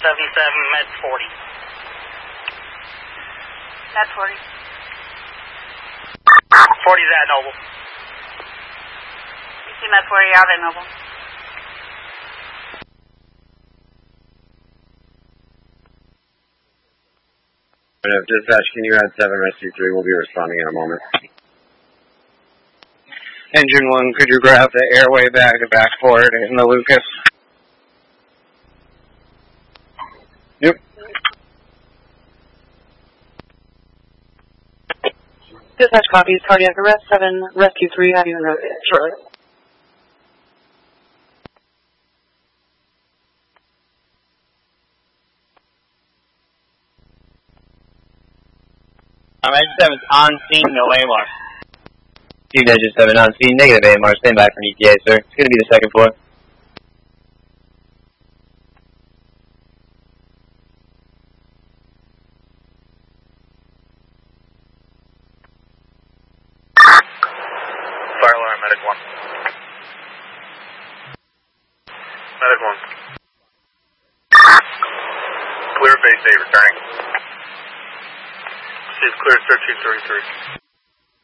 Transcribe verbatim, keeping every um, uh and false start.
seventy-seven, Med forty. Med forty. forty's at Noble. You see Med forty out at Noble. Dispatch, can you add seven Rescue three? We'll be responding in a moment. Engine one, could you grab the airway bag to back forward in the Lucas? Yep. Dispatch copies, cardiac arrest, seven Rescue three, have you in road shortly. I'm Engine seven's on scene, no A M R. Team Engine seven on scene, negative A M R, stand by for an E T A, sir. It's going to be the second floor. Fire alarm, Medic one. Medic one. Clear base eight returning. She's clear thirteen thirty-three.